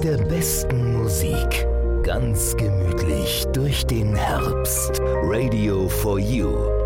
mit der besten Musik. Ganz gemütlich durch den Herbst. Radio for You.